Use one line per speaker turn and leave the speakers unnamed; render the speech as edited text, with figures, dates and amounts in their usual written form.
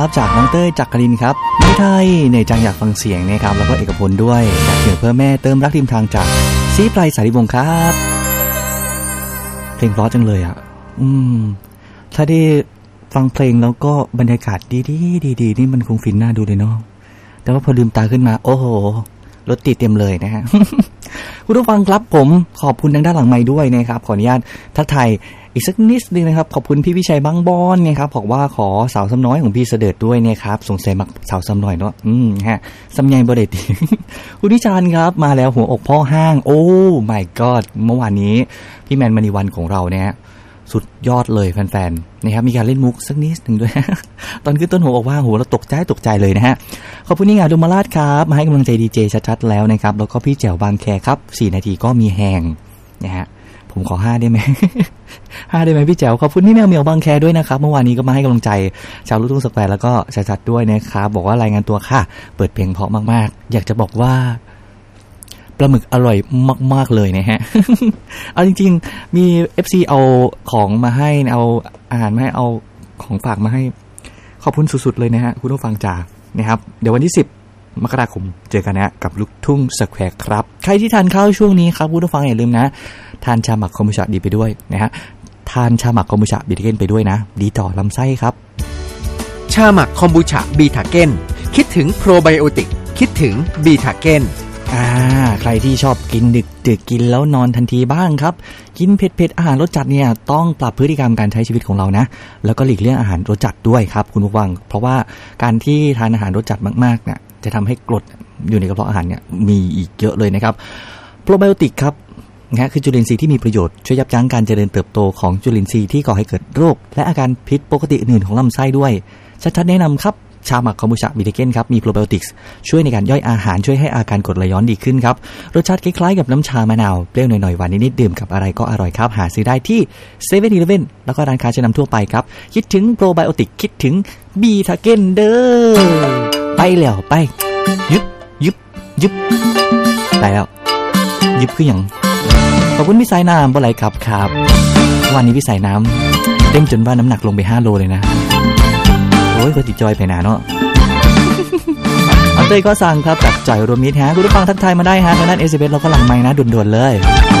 จากน้องเต้ยจักรินครับไม่ไทยในจังอยากฟังเสียงนะครับแล้วก็เอกพลด้วยจากเหนือเพื่อแม่เติมรักริมทางจากซีไพรสารีวงศ์ครับเพลงเพราะจังเลยอ่ะถ้าได้ฟังเพลงแล้วก็บรรยากาศดีนี่มันคงฟินน่าดูเลยเนาะแต่ว่าพอลืมตาขึ้นมาโอ้โหรถติดเต็มเลยนะฮะ คุณผู้ฟังครับผมขอบคุณทางด้านหลังไมค์ด้วยนะครับขออนุญาตทักทายอีกสักนิดนึงนะครับขอบคุณพี่วิชัยบางบอนนะครับบอกว่าขอสาวซ้ำน้อยของพี่เสด็จด้วยนะครับสงสัยมักสาวซ้ำน้อยเนาะฮะซ้ำใหญ่บ่ได้ติ คุณวิจารณ์ครับมาแล้วหัวอกพ่อห้างโอ้ my god เมื่อวานนี้พี่แมนมณีวันของเราเนี่ยสุดยอดเลยแฟนๆนะครับมีการเล่นมุกสักนิดนึงด้วย ตอนขึ้นต้นหัวบอกว่าโหเราตกใจเลยนะฮะขอบคุณนี่งานดุมาราชครับมาให้กำลังใจดีเจชัดๆแล้วนะครับแล้วก็พี่แจ๋วบางแคครับ4นาทีก็มีแหงนะฮะผมขอ5ได้ไหม 5ได้ไหมพี่แจ๋วขอบคุณนี่แมวเหมียวบางแคด้วยนะครับเมื่อวานนี้ก็มาให้กำลังใจชาวลูกทุ่งสแควร์แล้วก็ชัดๆด้วยนะครับบอกว่ารายงานตัวค่ะเปิดเพลงเพราะมากๆอยากจะบอกว่าปลาหมึกอร่อยมากๆเลยนะฮะ เอาจริงๆมี FC เอาของมาให้เอาอาหารมาให้เอาของฝากมาให้ขอบคุณสุดๆเลยนะฮะคุณผู้ฟังจ๋านะครับเดี๋ยววันที่10 มกราคมเจอกันนะกับลูกทุ่งสแควร์ครับใครที่ทานข้าวช่วงนี้ครับคุณผู้ฟังอย่าลืมนะทานชาหมักคอมบูชาดีไปด้วยนะฮะทานชาหมักคอมบูชาบีทาเก้นไปด้วยนะดีต่อลำไส้ครับ
ชาหมักคอมบูชาบีทาเก้นคิดถึงโปรไบโอติกคิดถึงบีทาเก้น
ใครที่ชอบกินดึกกินแล้วนอนทันทีบ้างครับกินเผ็ดอาหารรสจัดเนี่ยต้องปรับพฤติกรรมการใช้ชีวิตของเรานะแล้วก็หลีกเลี่ยงอาหารรสจัดด้วยครับคุณผู้ฟังเพราะว่าการที่ทานอาหารรสจัดมากๆเนี่ยจะทำให้กรดอยู่ในกระเพาะอาหารเนี่ยมีอีกเยอะเลยนะครับโปรไบโอติกครับนะคือจุลินทรีย์ที่มีประโยชน์ช่วยยับยั้งการเจริญเติบโตของจุลินทรีย์ที่ก่อให้เกิดโรคและอาการผิดปกติอื่นๆของลำไส้ด้วยชัดๆแนะนำครับชาหมักคอมบูชาบีทาเก้นครับมีโปรไบโอติกส์ช่วยในการย่อยอาหารช่วยให้อาการกรดไหลย้อนดีขึ้นครับรสชาติคล้ายๆกับน้ำชามะนาวเปรี้ยวหน่อยๆหวานนิดๆดื่มกับอะไรก็อร่อยครับหาซื้อได้ที่ 7-Eleven แล้วก็ร้านค้าชั้นนำทั่วไปครับคิดถึงโปรไบโอติกคิดถึงบีทาเก้นเด้อไปแล้วไปยึบไปแล้วยึบคืออย่างขอบคุณพี่สายน้ำบ่ไหลครับวันนี้พี่สายน้ำเต้นจนว่าน้ำหนักลงไป5 โลเลยนะโอ้ยก็ติดจอยไปหนาเนาะ เอาเต้ยก็สั่งครับจากจ่อยรวมมิตรฮะคุณผู้ฟังทักทายมาได้ฮะทางด้าน SMS เราก็หลังไมค์นะด่วนๆเลย